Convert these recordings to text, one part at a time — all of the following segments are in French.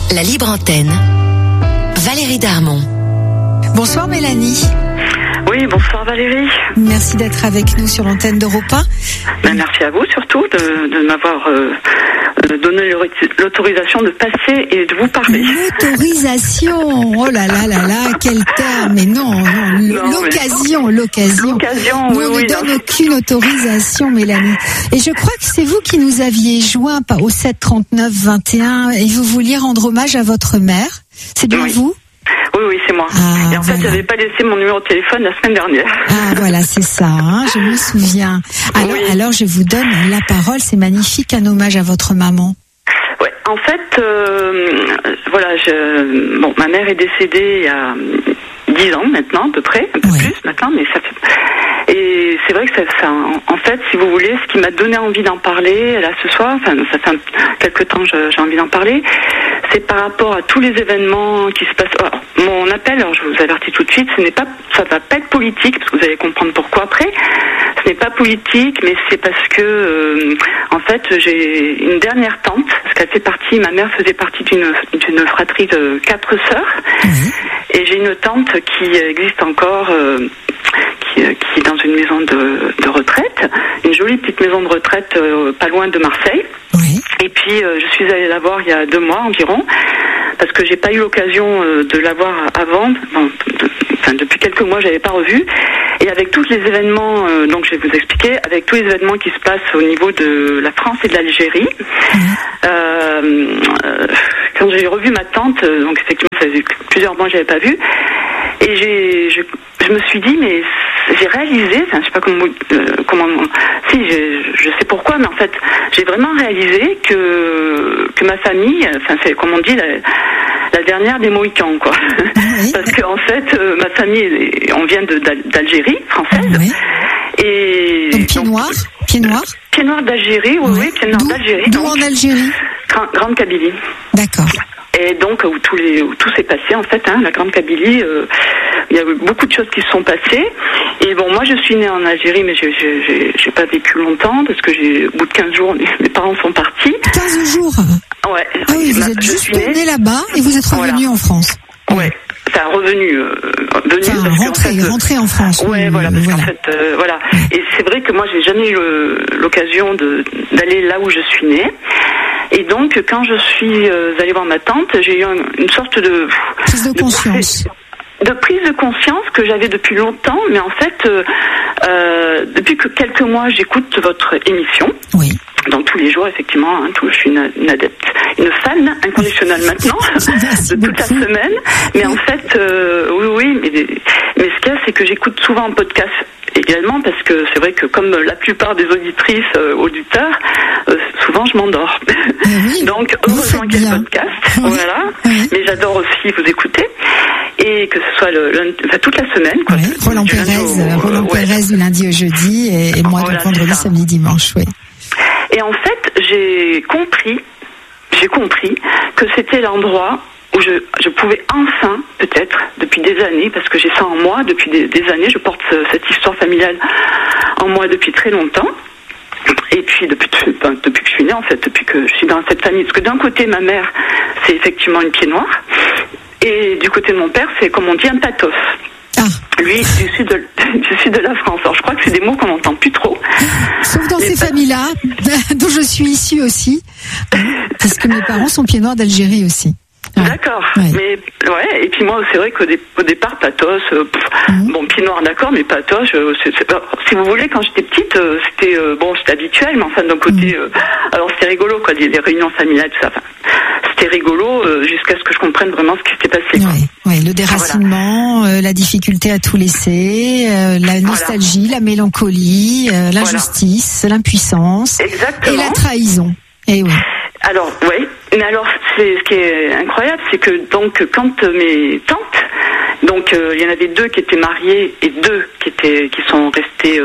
La libre antenne. Valérie Darmon. Bonsoir Mélanie. Oui, bonsoir Valérie. Merci d'être avec nous sur l'antenne d'Europe 1. Merci à vous surtout de m'avoir donné l'autorisation de passer et de vous parler. L'autorisation, oh là là là là, quel terme, mais non, l'occasion. L'occasion, Nous, on ne donne aucune autorisation, Mélanie. Et je crois que c'est vous qui nous aviez joint au 7 39 21 et vous vouliez rendre hommage à votre mère. C'est bien vous ? Oui, c'est moi. Et en fait, j'avais pas laissé mon numéro de téléphone la semaine dernière. Ah, voilà, c'est ça, je me souviens. Alors, je vous donne la parole, c'est magnifique, un hommage à votre maman. Ouais, en fait, ma mère est décédée il y a 10 ans maintenant, à peu près, un peu plus maintenant, mais ça fait... Et c'est vrai que ça, en fait, si vous voulez, ce qui m'a donné envie d'en parler, là, ce soir, ça fait quelques temps que j'ai envie d'en parler, c'est par rapport à tous les événements qui se passent. Alors, mon appel, alors je vous avertis tout de suite, ça va pas être politique, parce que vous allez comprendre pourquoi après. Ce n'est pas politique, mais c'est parce que, en fait, j'ai une dernière tante, parce qu'elle fait partie, ma mère faisait partie d'une fratrie de 4 sœurs, et j'ai une tante qui existe encore, qui est dans une maison de retraite, une jolie petite maison de retraite pas loin de Marseille. Et puis je suis allée la voir il y a 2 mois environ, parce que j'ai pas eu l'occasion de la voir avant. Depuis quelques mois, j'avais pas revu. Et avec tous les événements, donc je vais vous expliquer, avec tous les événements qui se passent au niveau de la France et de l'Algérie, quand j'ai revu ma tante, donc effectivement ça faisait plusieurs mois que j'avais pas vu, et je me suis dit, mais j'ai réalisé, je sais pas comment, je sais pourquoi, mais en fait, j'ai vraiment réalisé que ma famille, c'est comme on dit, la dernière des Mohicans, quoi. Parce que en fait, ma famille, on vient d'Algérie, française. Et donc pied noir Pied noir d'Algérie, oui, pied noir d'Algérie. D'où en Algérie? Grande Kabylie. D'accord. Et donc, où tout s'est passé, en fait, la Grande Kabylie, il y a eu beaucoup de choses qui se sont passées. Et bon, moi, je suis née en Algérie, mais j'ai pas vécu longtemps, parce que au bout de 15 jours, mes parents sont partis. 15 jours? Ouais. Ah oui, vous êtes juste née là-bas, et vous êtes revenu en France. Ouais. Enfin, rentrer en France. Ouais, voilà, parce qu'en fait, voilà. Et c'est vrai que moi, j'ai jamais eu l'occasion d'aller là où je suis née. Et donc, quand je suis allée voir ma tante, j'ai eu une sorte de prise de conscience. De prise de conscience que j'avais depuis longtemps, mais en fait, depuis que quelques mois, j'écoute votre émission. Oui. Donc tous les jours, effectivement, je suis une adepte, une fan inconditionnelle maintenant, de toute la semaine. Mais en fait, oui, mais ce qu'il y a, c'est que j'écoute souvent en podcast également, parce que c'est vrai que comme la plupart des auditrices, auditeurs, souvent je m'endors. Donc heureusement qu'il y a le podcast, voilà. Mais j'adore aussi vous écouter. Et que ce soit toute la semaine, quoi. Roland Pérez du lundi au jeudi, et moi du vendredi, samedi, dimanche, Et en fait, j'ai compris que c'était l'endroit où je pouvais enfin, peut-être, depuis des années, parce que j'ai ça en moi, depuis des années, je porte cette histoire familiale en moi depuis très longtemps. Et puis depuis que je suis née, en fait, depuis que je suis dans cette famille. Parce que d'un côté, ma mère, c'est effectivement une pied noire. Et du côté de mon père, c'est, comme on dit, un patos. Lui, du sud de la France. Alors, je crois que c'est des mots qu'on n'entend plus trop. Sauf dans ces familles-là, dont je suis issue aussi. Parce que mes parents sont pieds noirs d'Algérie aussi. D'accord. Mais, et puis moi, c'est vrai qu'au départ, patos, pied noir, d'accord, mais patos, si vous voulez, quand j'étais petite, c'était habituel, mais enfin, d'un côté, alors c'était rigolo, quoi, les réunions familiales, tout ça. Enfin, c'était rigolo, jusqu'à ce que je comprenne vraiment ce qui s'était passé. Oui, le déracinement, la difficulté à tout laisser, la nostalgie, la mélancolie, l'injustice, l'impuissance. Exactement. Et la trahison. Et oui. Alors, mais alors, ce qui est incroyable, c'est que donc quand mes tantes, donc il y en avait 2 qui étaient mariées et 2 qui sont restées.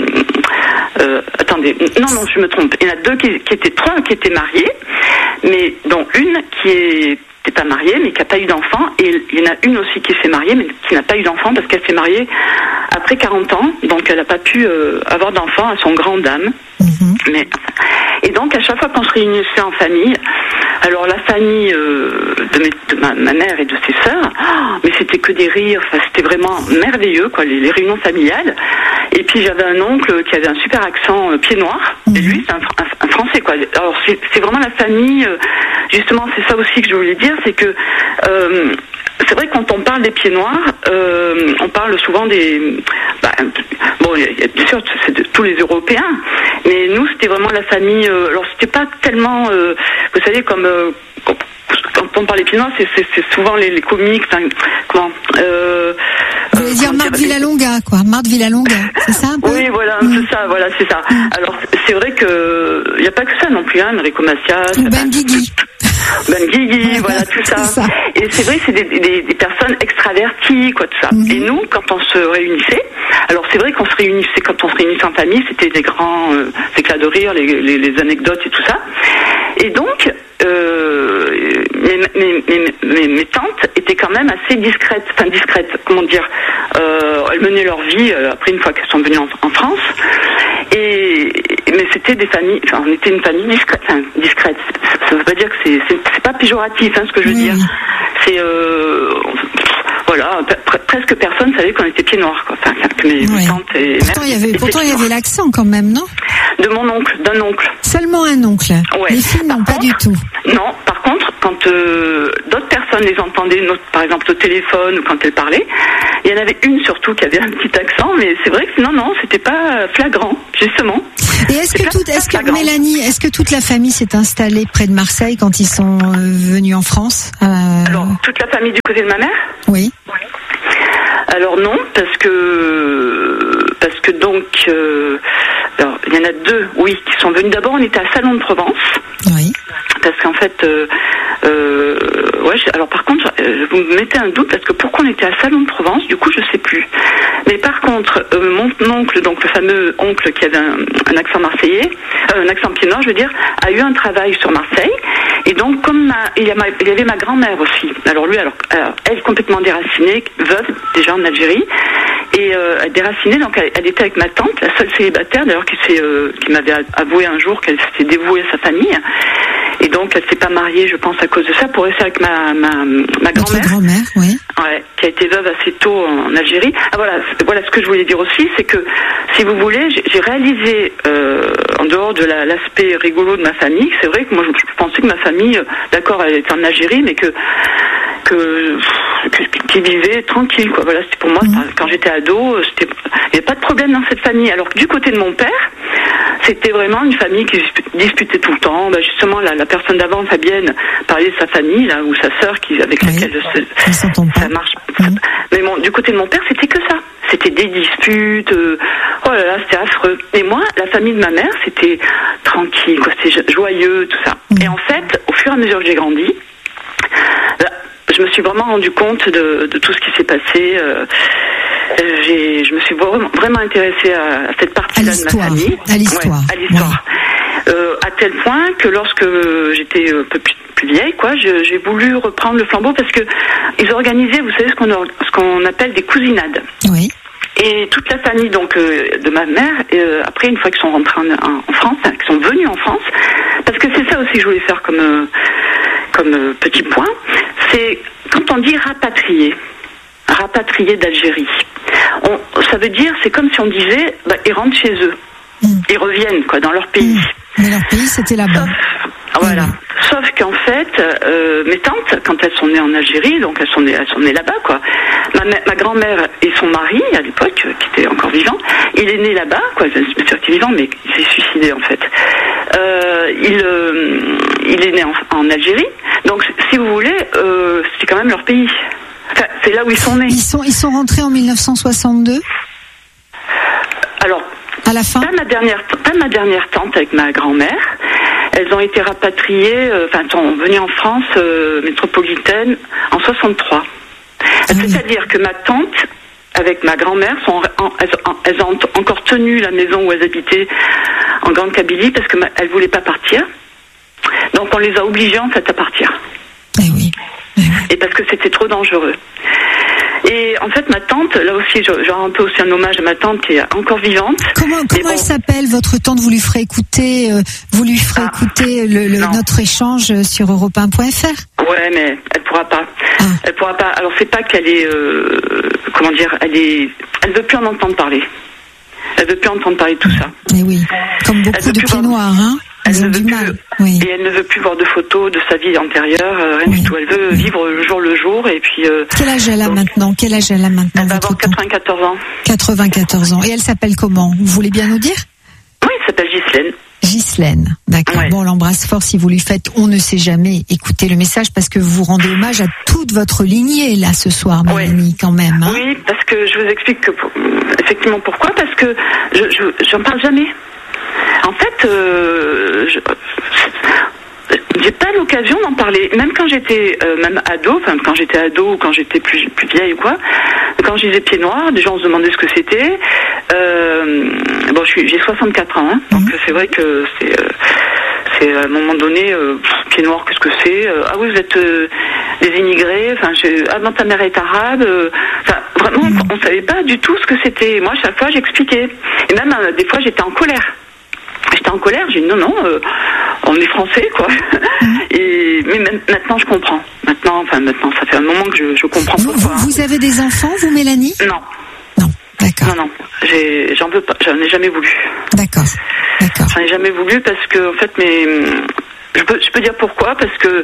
Attendez, non, je me trompe. Il y en a 2 3 qui étaient mariées, mais dont une qui n'était pas mariée, mais qui n'a pas eu d'enfant. Et il y en a une aussi qui s'est mariée, mais qui n'a pas eu d'enfant parce qu'elle s'est mariée après 40 ans. Donc elle n'a pas pu avoir d'enfant à son grand dame. Et donc à chaque fois qu'on se réunissait en famille, alors la famille de ma mère et de ses sœurs, mais c'était que des rires, enfin, c'était vraiment merveilleux, quoi, les réunions familiales. Et puis j'avais un oncle qui avait un super accent pied noir, et lui c'est un français, quoi. Alors c'est vraiment la famille, justement c'est ça aussi que je voulais dire, c'est que c'est vrai que quand on parle des pieds noirs, on parle souvent des... bon, bien sûr, c'est de tous les Européens, mais nous, c'était vraiment la famille... alors, c'était pas tellement... vous savez, comme... quand on parle des pieds noirs, c'est souvent les comiques... comment... vous voulez dire Marthe Villalonga, quoi. Marthe Villalonga, c'est ça un peu? Oui, voilà, c'est ça. Alors, c'est vrai que... Il n'y a pas que ça non plus, hein, Enrico Macias... Ou Ben Guigui. Ben Guigui, voilà, tout ça. Et c'est vrai, c'est des personnes extraverties, quoi, tout ça. Et nous, quand on se réunissait, alors c'est vrai qu'on se réunissait, quand on se réunissait en famille, c'était des grands éclats de rire, les anecdotes et tout ça. Et donc, mes tantes étaient quand même assez discrètes, comment dire, elles menaient leur vie après une fois qu'elles sont venues en France. Mais c'était des familles, enfin, on était une famille discrète. Ça veut pas dire que c'est pas péjoratif, hein, ce que je veux dire. C'est voilà, presque personne savait qu'on était pieds noirs, quoi. Enfin, que mes tantes et pourtant il y avait l'accent quand même, non? D'un oncle. Seulement un oncle. Ouais. Les filles non, pas du tout. Non, par contre, quand d'autres personnes les entendaient, par exemple au téléphone ou quand elles parlaient, il y en avait une surtout qui avait un petit accent, mais c'est vrai que non, c'était pas flagrant, justement. Et est-ce que toute la famille s'est installée près de Marseille quand ils sont venus en France? Alors, toute la famille du côté de ma mère? Oui. Alors non, parce que donc, alors il y en a deux, oui, qui sont venus. D'abord, on était à Salon de Provence. Oui. Parce qu'en fait, alors par contre, vous me mettez un doute parce que pourquoi on était à Salon de Provence, du coup, je sais plus. Mais par contre, mon oncle, donc le fameux oncle qui avait un accent marseillais, un accent pied noir, je veux dire, a eu un travail sur Marseille. Et donc, comme il y avait ma grand-mère aussi. Alors lui, elle complètement déracinée, veuve déjà en Algérie, et elle déracinée. Donc elle était avec ma tante, la seule célibataire d'ailleurs qui m'avait avoué un jour qu'elle s'était dévouée à sa famille. Et donc elle s'est pas mariée, je pense, à cause de ça, pour rester avec ma grand-mère. Votre grand-mère, oui. Ouais, qui a été veuve assez tôt en Algérie. Ah voilà ce que je voulais dire aussi, c'est que si vous voulez, j'ai réalisé en dehors de l'aspect rigolo de ma famille, c'est vrai que moi je pensais que ma famille, d'accord, elle était en Algérie, mais qui vivait tranquille, quoi. Voilà, c'était pour moi, quand j'étais ado, il n'y avait pas de problème dans cette famille. Alors que du côté de mon père, c'était vraiment une famille qui disputait tout le temps. Justement, la personne d'avant, Fabienne, parlait de sa famille, là, ou sa sœur, avec laquelle ça marche. Mais du côté de mon père, c'était que ça. C'était des disputes, oh là là, c'était affreux. Et moi, la famille de ma mère, c'était tranquille, quoi, c'était joyeux, tout ça. Et en fait, au fur et à mesure que j'ai grandi, je me suis vraiment rendu compte de tout ce qui s'est passé. Je me suis vraiment intéressée à cette partie-là de ma famille. À l'histoire. Ouais, à l'histoire. À tel point que lorsque j'étais un peu plus vieille, quoi, j'ai voulu reprendre le flambeau parce que ils organisaient, vous savez, ce qu'on appelle des cousinades. Oui. Et toute la famille donc de ma mère, après une fois qu'ils sont rentrés en France, qu'ils sont venus en France, parce que c'est ça aussi que je voulais faire comme petit point, c'est quand on dit rapatrier d'Algérie, ça veut dire, c'est comme si on disait, ils rentrent chez eux, ils reviennent quoi dans leur pays. Mais leur pays c'était là-bas. Voilà. Sauf qu'en fait, mes tantes, quand elles sont nées en Algérie, donc elles sont nées là-bas, quoi. Ma grand-mère et son mari, à l'époque, qui était encore vivant, il est né là-bas, quoi. Bien sûr qu'il est vivant, mais il s'est suicidé, en fait. Il est né en Algérie. Donc, si vous voulez, c'est quand même leur pays. Enfin, c'est là où ils sont nés. Ils sont rentrés en 1962. Alors, à la fin. Pas ma dernière tante avec ma grand-mère. Elles ont été rapatriées, sont venues en France métropolitaine en 63. C'est-à-dire que ma tante, avec ma grand-mère, elles ont encore tenu la maison où elles habitaient en Grande Kabylie parce qu'elles ne voulaient pas partir. Donc on les a obligées en fait à partir. Eh oui. et parce que c'était trop dangereux. Et en fait, ma tante, là aussi, je rends un peu aussi un hommage à ma tante qui est encore vivante. Comment elle s'appelle, votre tante? Vous lui ferez écouter, notre échange sur europe1.fr. Ouais, mais elle pourra pas. Elle pourra pas. Alors, c'est pas qu'elle est, elle veut plus en entendre parler. Elle veut plus entendre parler de tout ça. Mais oui, comme beaucoup de pieds noirs, hein. Ils ont du mal. Oui. Et elle ne veut plus voir de photos de sa vie antérieure, rien du tout. Elle veut vivre jour le jour et puis. Quel âge elle a maintenant? Elle va avoir 94 ans. 94 ans. Et elle s'appelle comment? Vous voulez bien nous dire? Oui, elle s'appelle Ghislaine. Ghislaine, d'accord. Ouais. Bon, on l'embrasse fort si vous lui faites. On ne sait jamais. Écoutez le message parce que vous rendez hommage à toute votre lignée là ce soir, Mélanie, quand même. Hein. Oui, parce que je vous explique effectivement pourquoi. Parce que j'en parle jamais. En fait, j'ai pas l'occasion d'en parler. Même quand j'étais ado, ou quand j'étais plus vieille ou quoi, quand je disais pieds noirs, des gens se demandaient ce que c'était. J'ai 64 ans, hein, donc c'est vrai que c'est à un moment donné, pieds noirs, qu'est-ce que c'est? Ah oui, vous êtes des immigrés. Enfin, non, ta mère est arabe. Vraiment, on savait pas du tout ce que c'était. Moi, chaque fois, j'expliquais. Et même des fois, j'étais en colère. J'ai dit non, on est français, quoi. Mais maintenant, je comprends. Maintenant, ça fait un moment que je comprends pourquoi. Vous avez des enfants, vous, Mélanie? Non. Non, d'accord. Non, j'en veux pas, j'en ai jamais voulu. D'accord. J'en ai jamais voulu parce que, en fait, je peux dire pourquoi, parce que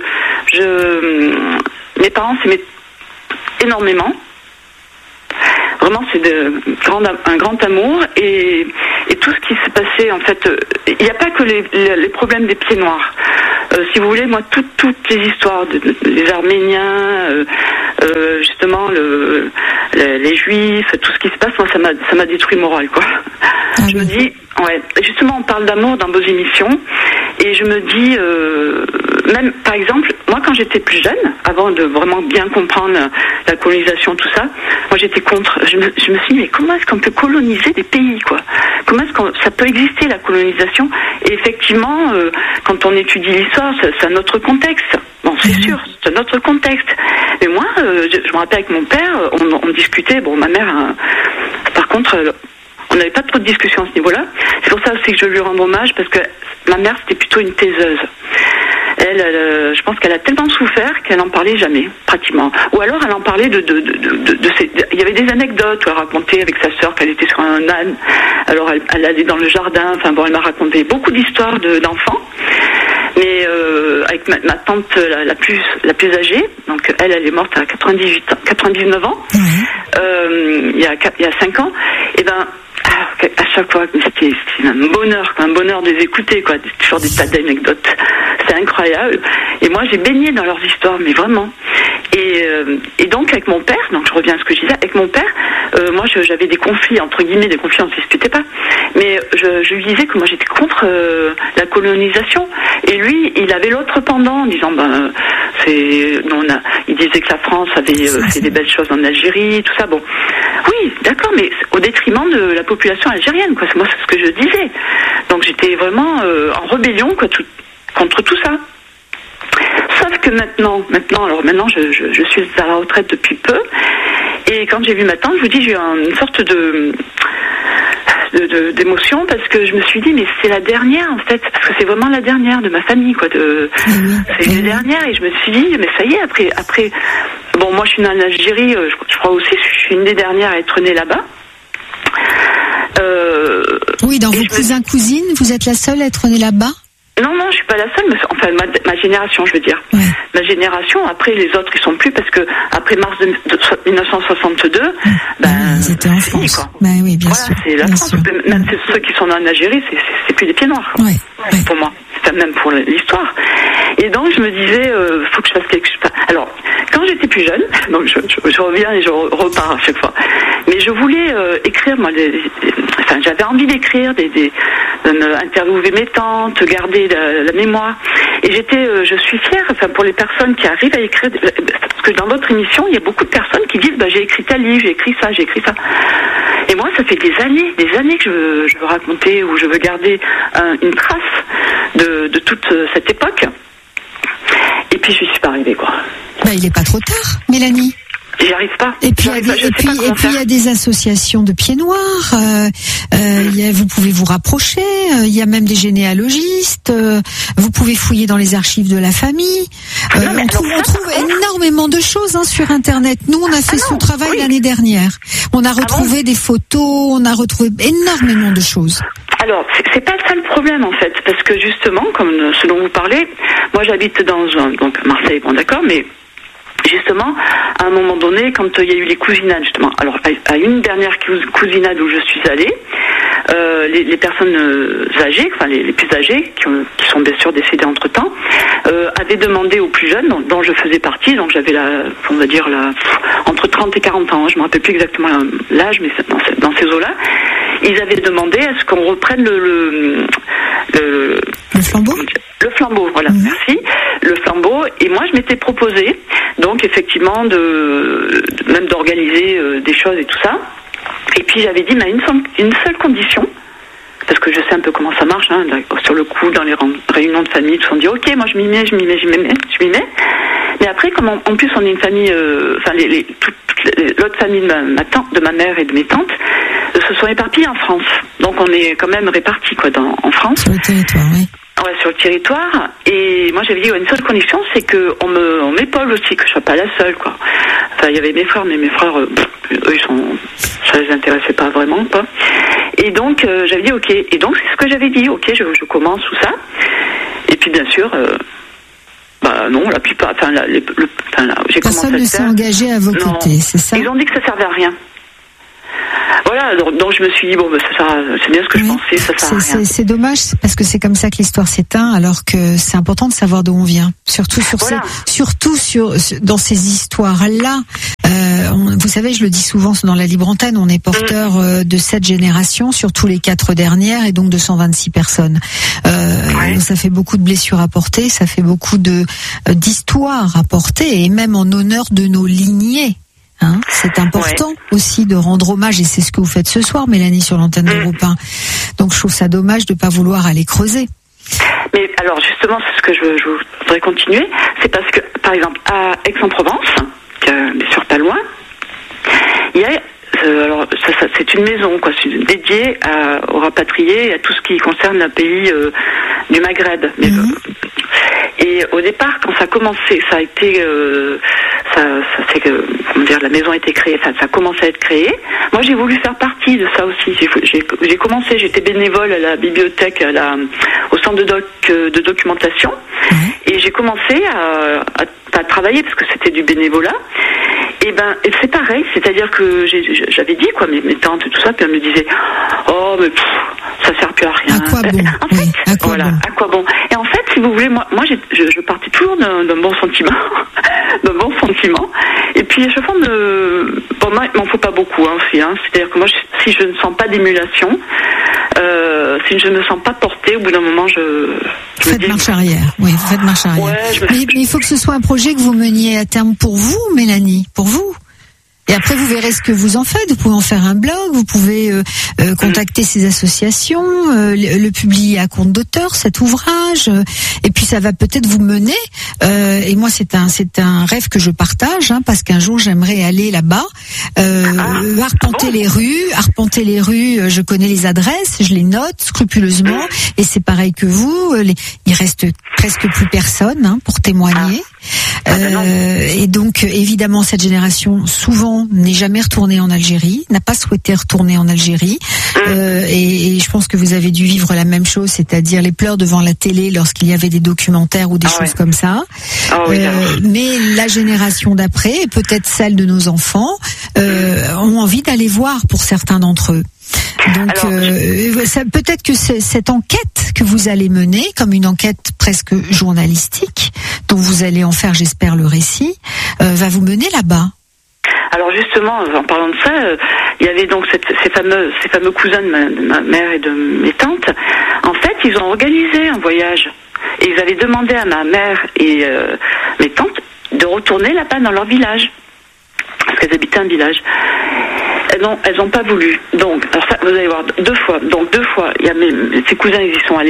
mes parents s'aimaient énormément. Vraiment, c'est un grand amour et tout ce qui s'est passé, en fait, il n'y a pas que les problèmes des pieds noirs. Si vous voulez, moi, toutes les histoires des Arméniens, justement, les Juifs, tout ce qui se passe, moi, ça m'a détruit le moral, quoi. Je me dis, justement, on parle d'amour dans vos émissions et je me dis, même, par exemple, moi, quand j'étais plus jeune, avant de vraiment bien comprendre la colonisation, tout ça, moi, j'étais contre. Je me suis dit, mais comment est-ce qu'on peut coloniser des pays, quoi? Comment est-ce que ça peut exister, la colonisation? Et effectivement, quand on étudie l'histoire, c'est un autre contexte. Bon, c'est sûr, c'est un autre contexte. Mais moi, je me rappelle avec mon père, on discutait. Bon, ma mère, par contre, on n'avait pas trop de discussion à ce niveau-là. C'est pour ça aussi que je lui rends hommage, parce que ma mère, c'était plutôt une taiseuse. Elle, je pense qu'elle a tellement souffert qu'elle n'en parlait jamais, pratiquement. Ou alors elle en parlait il y avait des anecdotes où elle racontait avec sa sœur qu'elle était sur un âne. Alors elle allait dans le jardin. Enfin bon, elle m'a raconté beaucoup d'histoires d'enfants. Mais avec ma tante la plus âgée, donc elle est morte à 99 ans. Il y a 5 ans. Et ben à chaque fois, c'était un bonheur de les écouter, quoi. Toujours des tas d'anecdotes. C'est incroyable. Et moi, j'ai baigné dans leurs histoires, mais vraiment. Et donc, avec mon père, donc je reviens à ce que je disais, avec mon père, moi, j'avais des conflits, entre guillemets, des conflits, on ne se disputait pas. Mais je lui disais que moi, j'étais contre la colonisation. Et lui, il avait l'autre pendant, en disant, il disait que la France avait fait des belles choses en Algérie, tout ça. Bon, oui, d'accord, mais au détriment de la population algérienne, quoi. Moi, c'est ce que je disais. Donc, j'étais vraiment en rébellion, quoi, contre tout ça. Sauf que maintenant, je suis à la retraite depuis peu. Et quand j'ai vu ma tante, je vous dis, j'ai eu une sorte d'émotion parce que je me suis dit, mais c'est la dernière, en fait, parce que c'est vraiment la dernière de ma famille, quoi. C'est la dernière, et je me suis dit, mais ça y est, après, bon, moi, je suis née en Algérie, je crois aussi, je suis une des dernières à être née là-bas. Oui, dans vos cousins-cousines, vous êtes la seule à être née là-bas? Non, je suis pas la seule, mais enfin ma génération, je veux dire. Ouais. Ma génération, après les autres, ils sont plus, parce que après mars 1962, ils étaient en France. Quoi. Oui, bien sûr. C'est la France. Même ceux qui sont en Algérie, c'est plus des pieds noirs. Ouais. Pour moi, même pour l'histoire. Et donc je me disais, faut que je fasse quelque chose. Alors, quand j'étais plus jeune, donc je reviens et je repars à chaque fois. Mais je voulais écrire, moi, j'avais envie d'écrire, interviewer mes tantes, garder la mémoire. Et je suis fière, pour les personnes qui arrivent à écrire, parce que dans votre émission, il y a beaucoup de personnes qui disent, j'ai écrit tel livre, j'ai écrit ça. Et moi, ça fait des années que je veux raconter, ou je veux garder une trace de toute cette époque. Et puis, je suis pas arrivée, quoi. Il n'est pas trop tard, Mélanie. J'y arrive pas. Et puis il y a des associations de pieds noirs. Vous pouvez vous rapprocher. Il y a même des généalogistes. Vous pouvez fouiller dans les archives de la famille. On trouve énormément de choses sur Internet. Nous, on a fait ce travail l'année dernière. On a retrouvé des photos. On a retrouvé énormément de choses. Alors, c'est pas ça le problème en fait, parce que justement, comme ce dont vous parlez, moi j'habite donc Marseille, bon d'accord, mais justement, à un moment donné, quand il y a eu les cousinades, justement, alors à une dernière cousinade où je suis allée, les personnes âgées, enfin les plus âgées, qui sont bien sûr décédées entre-temps, avaient demandé aux plus jeunes, dont je faisais partie, donc j'avais entre 30 et 40 ans, je ne me rappelle plus exactement l'âge, mais dans ces eaux-là, ils avaient demandé à ce qu'on reprenne le flambeau. Le flambeau, voilà, merci. Le flambeau, et moi je m'étais proposé, donc effectivement, même d'organiser des choses et tout ça. Et puis j'avais dit, mais une seule condition, parce que je sais un peu comment ça marche, sur le coup, dans les réunions de famille, tout on dit, ok, moi je m'y mets. Mais après, comme en plus on est une famille, l'autre famille de ma mère et de mes tantes, se sont éparpillés en France. Donc on est quand même répartis en France. Sur le territoire, oui. Ouais, sur le territoire. Et moi j'avais dit une seule condition, c'est qu'on m'épaule aussi, que je sois pas la seule, quoi. Enfin, il y avait mes frères, mais mes frères, eux, ça les intéressait pas vraiment, quoi. Et donc j'avais dit ok. Et donc c'est ce que j'avais dit, ok, je commence tout ça. Et puis bien sûr, non, la plupart, j'ai commencé à le faire. Personne ne s'est engagé à vos côtés, c'est ça? Ils ont dit que ça servait à rien. Voilà, donc je me suis dit, c'est bien ce que je pensais, ça sert à rien. C'est dommage, parce que c'est comme ça que l'histoire s'éteint, alors que c'est important de savoir d'où on vient. Surtout dans ces histoires-là. Vous savez, je le dis souvent dans la libre antenne, on est porteur de 7 générations sur tous les 4 dernières, et donc de 126 personnes. Ça fait beaucoup de blessures à porter, ça fait beaucoup d'histoires à porter, et même en honneur de nos lignées. C'est important aussi de rendre hommage, et c'est ce que vous faites ce soir, Mélanie, sur l'antenne d'Europe 1. Donc je trouve ça dommage de ne pas vouloir aller creuser. Mais alors justement, c'est ce que je voudrais continuer, c'est parce que, par exemple, à Aix-en-Provence, bien sûr pas loin, il y a c'est une maison dédiée aux rapatriés et à tout ce qui concerne le pays du Maghreb. Et au départ, quand ça a commencé, ça a été, la maison a été créée, ça a commencé à être créé. Moi, j'ai voulu faire partie de ça aussi. J'ai commencé, j'étais bénévole à la bibliothèque, au centre de documentation, et j'ai commencé à travailler parce que c'était du bénévolat. Et c'est pareil, c'est-à-dire que j'avais dit mes tantes et tout ça, puis elles me disaient mais ça sert plus à rien. À quoi bon? À quoi bon? Et en fait, si vous voulez, moi je partais toujours d'un bon sentiment, Et puis à chaque fois, il m'en faut pas beaucoup aussi. C'est-à-dire que moi, si je ne sens pas d'émulation, si je ne me sens pas portée, au bout d'un moment, faites marche arrière. Oui, vous faites marche arrière. Ouais, mais il faut que ce soit un projet que vous meniez à terme pour vous, Mélanie, pour vous. Et après, vous verrez ce que vous en faites. Vous pouvez en faire un blog, vous pouvez contacter ces associations, le publier à compte d'auteur, cet ouvrage. Et puis, ça va peut-être vous mener. Et moi, c'est un rêve que je partage, parce qu'un jour, j'aimerais aller là-bas, arpenter les rues. Je connais les adresses, je les note scrupuleusement. Et c'est pareil que vous. Il reste presque plus personne pour témoigner. Et donc, évidemment, cette génération, souvent, n'est jamais retournée en Algérie, n'a pas souhaité retourner en Algérie. Et je pense que vous avez dû vivre la même chose, c'est-à-dire les pleurs devant la télé lorsqu'il y avait des documentaires ou des choses comme ça. Mais la génération d'après, et peut-être celle de nos enfants, ont envie d'aller voir pour certains d'entre eux. Donc peut-être que cette enquête que vous allez mener, comme une enquête presque journalistique, dont vous allez en faire, j'espère, le récit, va vous mener là-bas. Alors justement, en parlant de ça, il y avait donc ces fameux cousins de ma mère et de mes tantes. En fait, ils ont organisé un voyage. Et ils avaient demandé à ma mère et mes tantes de retourner là-bas dans leur village. Parce qu'elles habitaient un village. Elles n'ont pas voulu. Donc, alors ça, vous allez voir, 2 fois. Donc 2 fois, ces cousins, ils y sont allés.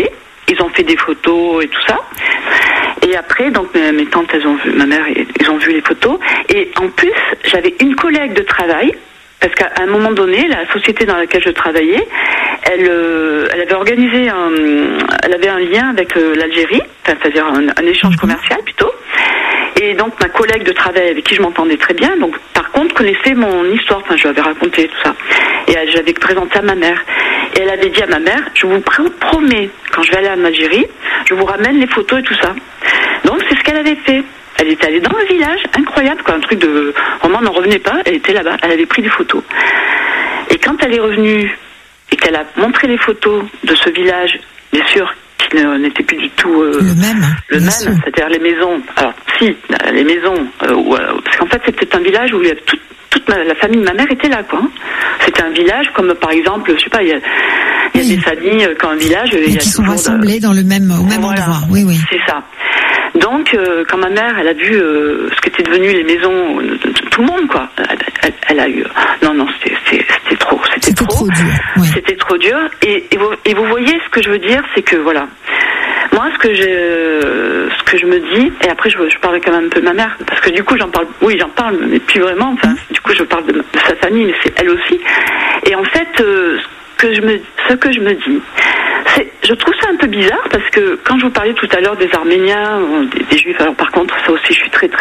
ils ont fait des photos et tout ça. Et après, donc mes tantes, elles ont vu, ma mère, ils ont vu les photos. Et en plus, j'avais une collègue de travail, parce qu'à un moment donné, la société dans laquelle je travaillais, elle avait organisé elle avait un lien avec l'Algérie, c'est-à-dire un échange commercial plutôt. Et donc ma collègue de travail avec qui je m'entendais très bien, donc par contre connaissait mon histoire, je lui avais raconté tout ça. Et j'avais présenté à ma mère. Et elle avait dit à ma mère, je vous promets, quand je vais aller en Algérie, je vous ramène les photos et tout ça. Donc c'est ce qu'elle avait fait. Elle était allée dans le village, incroyable, un truc de... Vraiment, on n'en revenait pas, elle était là-bas, elle avait pris des photos. Et quand elle est revenue et qu'elle a montré les photos de ce village, bien sûr, qui n'était plus du tout le même, c'est-à-dire les maisons. Alors, si, les maisons, parce qu'en fait, c'était un village où il y avait toute la famille de ma mère était là, quoi. C'était un village comme, par exemple, je sais pas, il y a des familles, quand un village... Et qui sont rassemblées au même endroit, oui. C'est ça. Donc, quand ma mère, elle a vu ce qu'étaient devenues les maisons de tout le monde, quoi, elle a eu... Non, c'était trop. C'était trop dur. Oui. C'était trop dur. Et vous voyez, ce que je veux dire, c'est que, voilà... Moi, ce que je me dis, et après je parle quand même un peu de ma mère, parce que du coup j'en parle, mais plus vraiment, enfin, du coup je parle de sa famille, mais c'est elle aussi. Et en fait, ce que je me dis, c'est, je trouve ça un peu bizarre, parce que quand je vous parlais tout à l'heure des Arméniens, des Juifs, alors par contre, ça aussi je suis très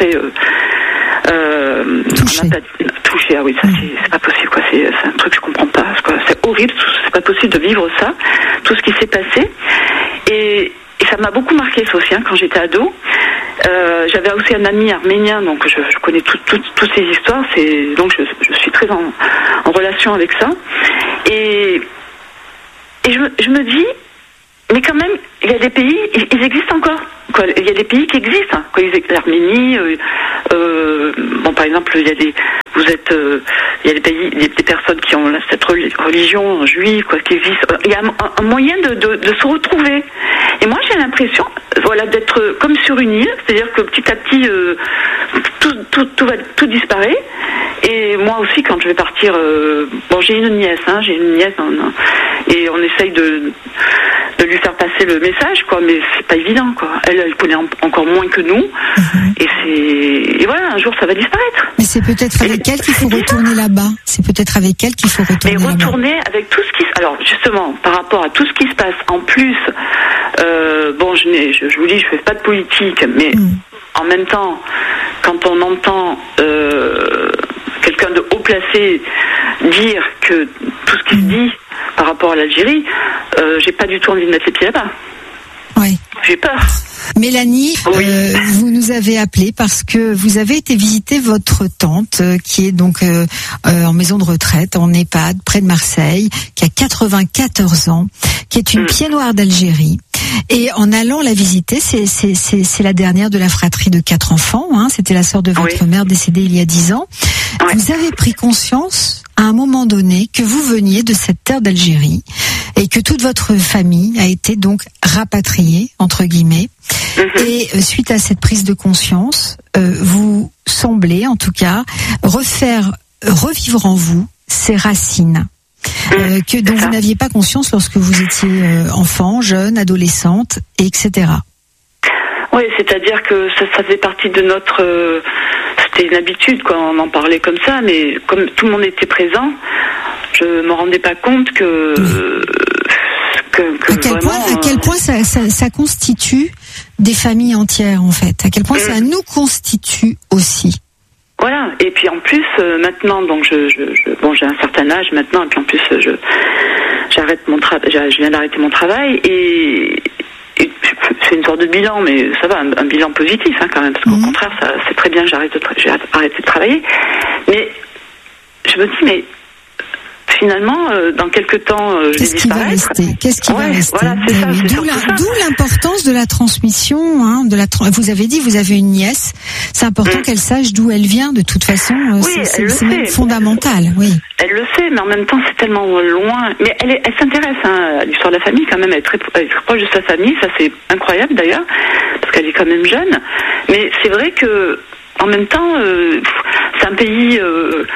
touchée. Ah oui, ça c'est pas possible, quoi. C'est un truc que je comprends pas, quoi. C'est horrible, c'est pas possible de vivre ça, tout ce qui s'est passé. Et ça m'a beaucoup marqué, ça aussi, quand j'étais ado. J'avais aussi un ami arménien, donc je connais toutes ces histoires. Donc je suis très en relation avec ça. Et je me dis, mais quand même, il y a des pays, ils existent encore. Quoi. Il y a des pays qui existent. Quoi. L'Arménie, par exemple, il y a des pays, des personnes qui ont cette religion juive, quoi, qui existe. Il y a un moyen de se retrouver. Et moi, j'ai l'impression, d'être comme sur une île, c'est-à-dire que petit à petit, tout disparaît. Et moi aussi, quand je vais partir, j'ai une nièce, et on essaye de lui faire passer le message, quoi, mais c'est pas évident, quoi. Elle connaît encore moins que nous, et voilà, un jour ça va disparaître. Mais c'est peut-être avec elle qu'il faut retourner là-bas. C'est peut-être avec elle qu'il faut retourner là-bas. Mais retourner avec tout ce qui... Alors justement, par rapport à tout ce qui se passe, en plus, je vous dis, je fais pas de politique, mais en même temps, quand on entend quelqu'un de haut placé dire que tout ce qui se dit par rapport à l'Algérie, j'ai pas du tout envie de mettre les pieds là-bas. Oui. J'ai peur. Mélanie, oui. Vous nous avez appelé parce que vous avez été visiter votre tante qui est donc en maison de retraite, en EHPAD, près de Marseille, qui a 94 ans, qui est une pied noire d'Algérie. Et en allant la visiter, c'est la dernière de la fratrie de 4 enfants, c'était la sœur de votre mère décédée il y a 10 ans. Vous avez pris conscience à un moment donné que vous veniez de cette terre d'Algérie et que toute votre famille a été donc rapatriée, entre guillemets. Et suite à cette prise de conscience, vous semblez en tout cas revivre en vous ces racines dont vous n'aviez pas conscience lorsque vous étiez enfant, jeune, adolescente, etc. Oui, c'est-à-dire que ça faisait partie de notre... c'était une habitude, quoi, on en parlait comme ça, mais comme tout le monde était présent, je ne me rendais pas compte que à quel point ça constitue des familles entières, en fait. À quel point ça nous constitue aussi. Voilà, et puis en plus, maintenant, donc j'ai un certain âge maintenant, et puis en plus, j'arrête mon travail, je viens d'arrêter mon travail, et c'est une sorte de bilan, mais ça va, un bilan positif, quand même, parce qu'au contraire, c'est très bien que j'ai arrêté de travailler. Mais je me dis, mais finalement, dans quelques temps, je vais disparaître. Qu'est-ce qui va rester Voilà, c'est ça, d'où l'importance de la transmission. Vous avez dit, vous avez une nièce. C'est important qu'elle sache d'où elle vient. De toute façon, c'est même fondamental. Oui. Elle le sait, mais en même temps, c'est tellement loin. Mais elle s'intéresse à l'histoire de la famille quand même. Elle est très proche de sa famille. Ça, c'est incroyable d'ailleurs, parce qu'elle est quand même jeune. Mais c'est vrai que en même temps, c'est un pays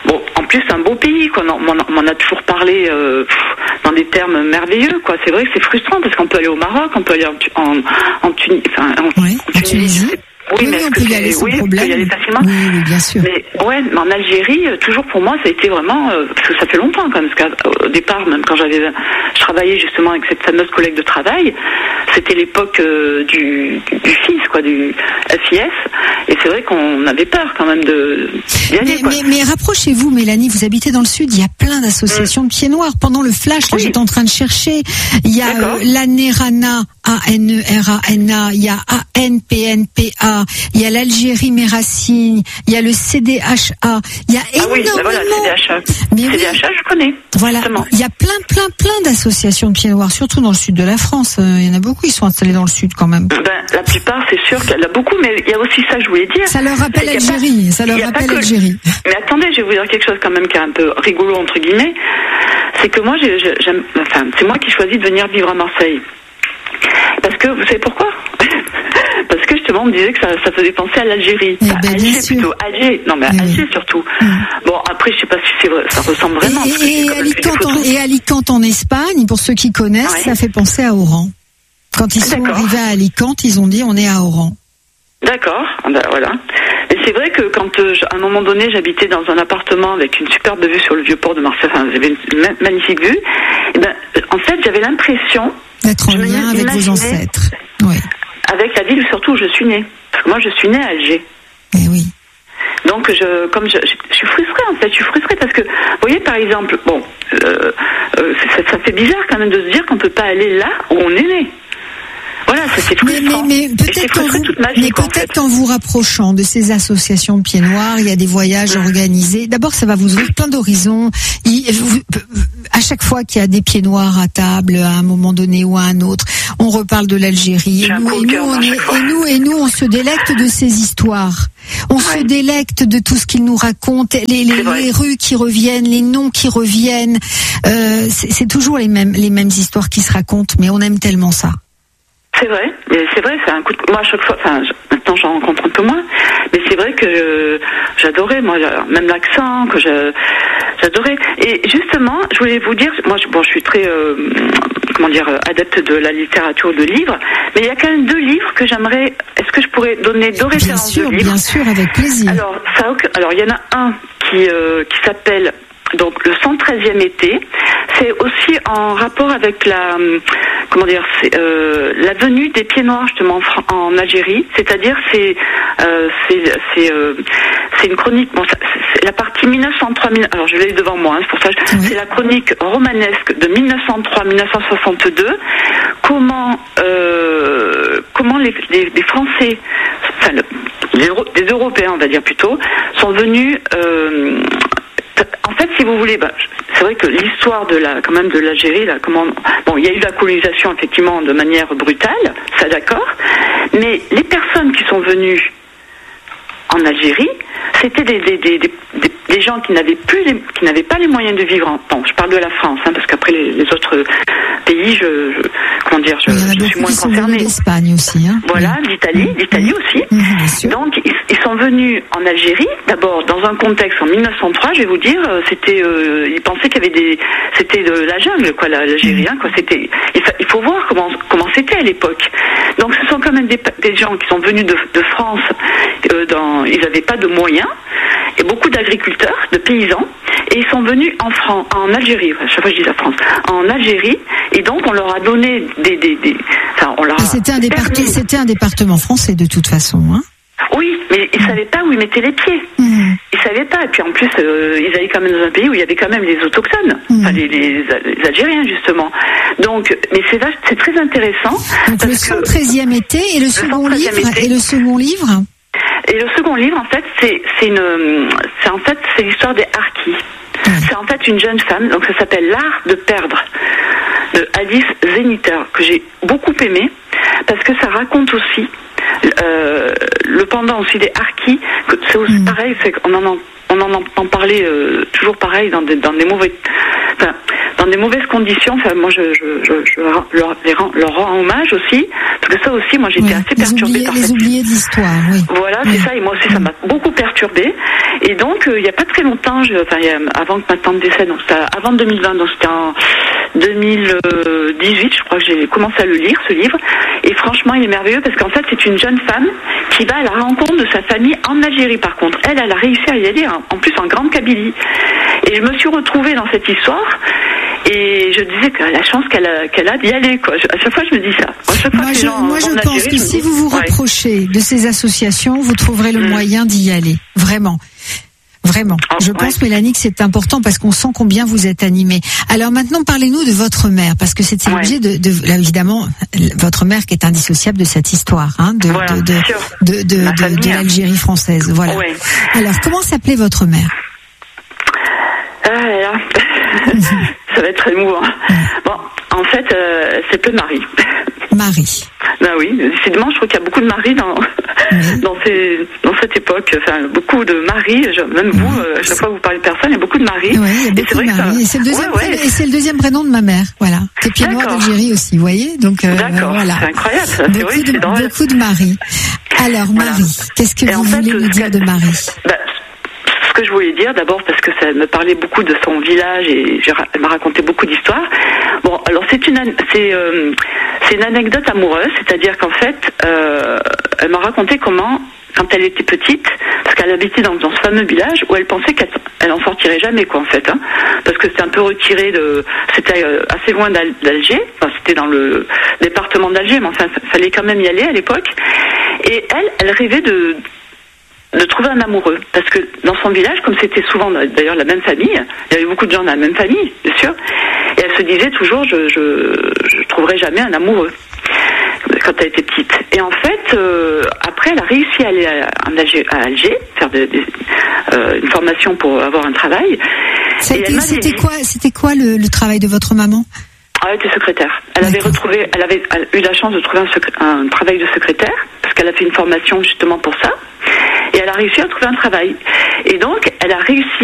bon, en plus c'est un beau pays, quoi. On m'en a toujours parlé dans des termes merveilleux, quoi. C'est vrai que c'est frustrant parce qu'on peut aller au Maroc, on peut aller en Tunisie. Oui, mais on peut y aller sans problème. On peut y aller facilement. Oui, bien sûr. Mais en Algérie, toujours pour moi, ça a été vraiment parce que ça fait longtemps quand même. Parce qu'au départ, même quand je travaillais justement avec cette fameuse collègue de travail, c'était l'époque du FIS, quoi, du FIS, et c'est vrai qu'on avait peur quand même d'y aller. Mais rapprochez-vous, Mélanie. Vous habitez dans le sud. Il y a plein d'associations de pieds noirs. Pendant le flash, là, j'étais en train de chercher. Il y a l'ANERANA, ANERANA. Il y a ANPNPA. Il y a l'Algérie Méracine, il y a le CDHA, il y a énormément. CDHA. CDHA, je connais. Voilà, justement. Il y a plein d'associations de pieds noirs, surtout dans le sud de la France. Il y en a beaucoup, ils sont installés dans le sud quand même. La plupart, c'est sûr qu'il y en a beaucoup, mais il y a aussi ça, je voulais dire. Ça leur rappelle Algérie, Algérie. Mais attendez, je vais vous dire quelque chose quand même qui est un peu rigolo entre guillemets. C'est que moi, c'est moi qui choisis de venir vivre à Marseille. Parce que, vous savez pourquoi? Parce que justement, on me disait que ça faisait penser à l'Algérie. Alger plutôt. Alger. Non, mais Alger surtout. Bon, après, je sais pas si c'est vrai, ça ressemble vraiment. Et Alicante en Espagne, pour ceux qui connaissent, ça fait penser à Oran. Quand ils sont arrivés à Alicante, ils ont dit on est à Oran. D'accord, voilà. Et c'est vrai que quand, à un moment donné, j'habitais dans un appartement avec une superbe vue sur le vieux port de Marseille, j'avais une magnifique vue, en fait, j'avais l'impression d'être en lien avec vos ancêtres. Oui. Avec la ville surtout où je suis née. Parce que moi, je suis née à Alger. Eh oui. Donc, je suis frustrée, en fait. Je suis frustrée parce que, vous voyez, par exemple, ça fait bizarre quand même de se dire qu'on ne peut pas aller là où on est né. Voilà, ça c'est frustrant. Mais peut-être qu'en vous rapprochant de ces associations de pieds noirs, il y a des voyages organisés. D'abord, ça va vous ouvrir plein d'horizons. À chaque fois qu'il y a des pieds noirs à table, à un moment donné ou à un autre, on reparle de l'Algérie. Et nous, on se délecte de ces histoires. On se délecte de tout ce qu'ils nous racontent, les rues qui reviennent, les noms qui reviennent. C'est toujours les mêmes histoires qui se racontent, mais on aime tellement ça. C'est vrai, c'est un coup de... Moi, à chaque fois, maintenant j'en rencontre un peu moins, mais c'est vrai que j'adorais, moi, même l'accent, que j'adorais. Et justement, je voulais vous dire, moi, je suis très, adepte de la littérature de livres, mais il y a quand même 2 livres que j'aimerais... Est-ce que je pourrais donner 2 références de livres? Bien sûr, avec plaisir. Alors, il y en a un qui s'appelle... Donc le 113e été, c'est aussi en rapport avec la venue des pieds noirs justement en Algérie, c'est-à-dire c'est une chronique. Bon, c'est la partie 1903. Alors je l'ai devant moi, c'est pour ça. C'est la chronique romanesque de 1903-1962. Comment les Français, les Européens, on va dire plutôt, sont venus. En fait, si vous voulez, c'est vrai que l'histoire de l'Algérie, il y a eu la colonisation effectivement de manière brutale, ça d'accord, mais les personnes qui sont venues en Algérie, c'était des gens qui n'avaient pas les moyens de vivre. Je parle de la France, parce qu'après les autres pays, je suis moins concernée. L'Espagne aussi, Voilà, l'Italie aussi. Donc ils sont venus en Algérie, d'abord dans un contexte en 1903, je vais vous dire, ils pensaient qu'il y avait c'était de la jungle, quoi, l'Algérie, quoi. Il faut voir comment c'était à l'époque. Donc ce sont quand même des gens qui sont venus de France, ils n'avaient pas de moyens, et beaucoup d'agriculteurs, de paysans, et ils sont venus en Algérie, à chaque fois je dis la France, en Algérie, et donc on leur a donné c'était un département français de toute façon, Oui, mais ils savaient pas où ils mettaient les pieds. Ils savaient pas. Et puis en plus, ils allaient quand même dans un pays où il y avait quand même les autochtones, les Algériens justement. Donc, mais c'est très intéressant. Donc le 113e été et le second livre. Et le second livre. Et le second livre, en fait, c'est l'histoire des harkis. C'est en fait une jeune femme, donc ça s'appelle L'art de perdre, de Alice Zeniter, que j'ai beaucoup aimé, parce que ça raconte aussi le pendant aussi des harkis, que c'est aussi pareil, c'est qu'on on en entend parler toujours pareil dans des mauvaises conditions. Enfin, moi, je leur rends hommage aussi, parce que ça aussi, moi, j'étais assez perturbée par les oubliés de l'histoire. Oui. Voilà, c'est ça. Et moi aussi, ça m'a beaucoup perturbée. perturbée. Et donc, il n'y a pas très longtemps, avant que ma tante décède, donc c'était avant 2020, donc c'était en 2018, je crois que j'ai commencé à le lire, ce livre. Et franchement, il est merveilleux parce qu'en fait, c'est une jeune femme qui va à la rencontre de sa famille en Algérie, par contre. Elle a réussi à y aller, en plus en grande Kabylie. Et je me suis retrouvée dans cette histoire et je disais que la chance qu'elle a d'y aller, quoi. À chaque fois, je me dis ça. Moi, je pense que si vous vous rapprochez de ces associations, vous trouverez le moyen d'y aller. Vraiment. Vraiment. Je pense, Mélanie, que c'est important parce qu'on sent combien vous êtes animée. Alors maintenant, parlez-nous de votre mère, parce que c'est l'objet là, évidemment, votre mère qui est indissociable de cette histoire, hein, de l'Algérie française. Voilà. Ouais. Alors, comment s'appelait votre mère? Ça va être émouvant. Bon, en fait, elle s'appelait Marie. Marie. Ben oui, décidément, je trouve qu'il y a beaucoup de Marie dans cette époque. Enfin, beaucoup de Marie. Même vous, chaque fois que vous parlez de personne, il y a beaucoup de Marie. Oui, il y a beaucoup de Marie. Et c'est le deuxième prénom de ma mère. Voilà. C'est pied noir d'Algérie aussi, vous voyez. Donc voilà. C'est incroyable. Ça. Beaucoup de Marie. Alors Marie, qu'est-ce que vous voulez nous dire de Marie? Ce que je voulais dire d'abord, parce que ça me parlait beaucoup de son village et elle m'a raconté beaucoup d'histoires. Bon, alors c'est une anecdote amoureuse, c'est-à-dire qu'en fait, elle m'a raconté comment, quand elle était petite, parce qu'elle habitait dans ce fameux village où elle pensait qu'elle en sortirait jamais, quoi, en fait, hein, parce que c'était un peu retiré c'était assez loin d'Alger, enfin, c'était dans le département d'Alger, mais enfin, fallait quand même y aller à l'époque. Et elle rêvait de trouver un amoureux, parce que dans son village, comme c'était souvent d'ailleurs la même famille, il y avait beaucoup de gens dans la même famille, bien sûr, et elle se disait toujours je trouverai jamais un amoureux quand elle était petite. Et en fait, après, elle a réussi à aller à Alger, faire une formation pour avoir un travail. C'était quoi le travail de votre maman? Elle était secrétaire. Elle avait eu la chance de trouver un travail de secrétaire, parce qu'elle a fait une formation justement pour ça. Et elle a réussi à trouver un travail. Et donc, elle a réussi